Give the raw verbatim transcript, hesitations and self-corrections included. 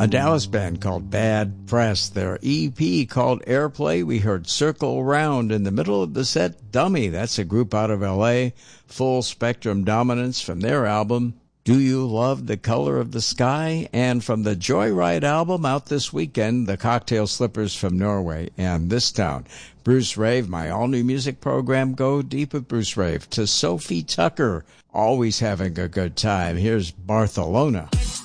A Dallas band called Bad Press. Their E P called Airplay. We heard Circle Round. In the middle of the set, Dummy. That's a group out of L A. Full Spectrum Dominance from their album, Do You Love the Color of the Sky? And from the Joyride album out this weekend, the Cocktail Slippers from Norway and This Town. Bruce Rave, my all-new music program, Go Deep with Bruce Rave. To Sophie Tucker, always having a good time. Here's Barcelona.